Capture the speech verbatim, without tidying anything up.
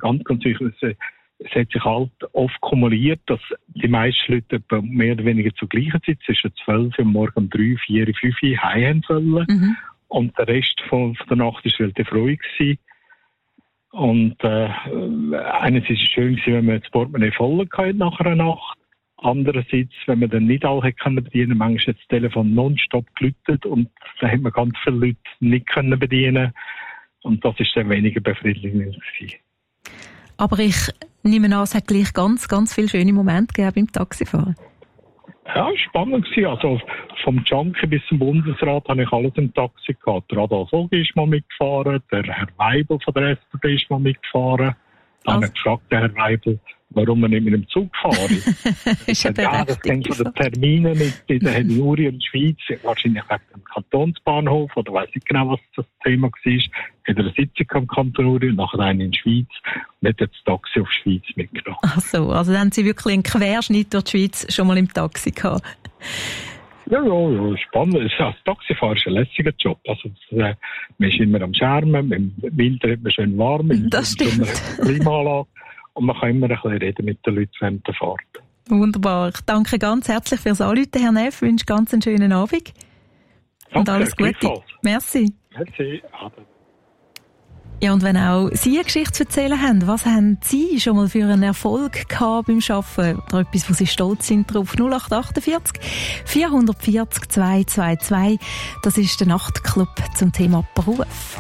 ganz, ganz wichtig, es, es hat sich halt oft kumuliert, dass die meisten Leute mehr oder weniger zur gleichen Zeit, zwischen zwölf Uhr, morgen um drei, vier, fünf Uhr heim sollen. Mhm. Und der Rest von, von der Nacht war relativ ruhig gewesen. Und äh, einerseits war es schön gewesen, wenn man das Portemonnaie voll hatte nach einer Nacht. Andererseits, wenn man dann nicht alle können bedienen, manchmal hat das Telefon nonstop geläutet und da hat man ganz viele Leute nicht können bedienen. Und das war dann weniger befriedigend gewesen. Aber ich nehme an, es hat gleich ganz, ganz viele schöne Momente gegeben beim Taxifahren. Ja, spannend gewesen. Also vom Junkie bis zum Bundesrat habe ich alles im Taxi gehabt. Der Adolf Ogi ist mal mitgefahren, der Herr Weibel von der S P D ist mal mitgefahren. Dann also. habe ich gefragt, der Herr Weibel, warum wir nicht mit dem Zug fahren. Ist ja, ja, das hängt von den Terminen mit in der Juri in der Schweiz, wahrscheinlich wegen dem Kantonsbahnhof, oder weiss ich genau, was das Thema war. Hat er eine Sitzung am Kanton Uri und nachher eine in der Schweiz und hat das Taxi auf die Schweiz mitgenommen. Ach so, also dann haben Sie wirklich einen Querschnitt durch die Schweiz schon mal im Taxi gehabt? Ja, ja, ja, spannend. Als Taxifahren ist ein lässiger Job. Also, äh, man ist immer am Schermen, im Winter hat man schön warm, im das Sommer hat man Klimaanlage und man kann immer ein bisschen reden mit den Leuten während der Fahrt. Wunderbar. Ich danke ganz herzlich fürs Anrufen, Herr Neff. Ich wünsche ganz einen schönen Abend. Und danke, alles Gute. Merci. Merci. Ja, und wenn auch Sie eine Geschichte zu erzählen haben, was haben Sie schon mal für einen Erfolg gehabt beim Arbeiten? Oder etwas, wo Sie stolz sind drauf? null acht achtundvierzig, vierhundertvierzig, zweihundertzweiundzwanzig. Das ist der Nachtclub zum Thema Beruf.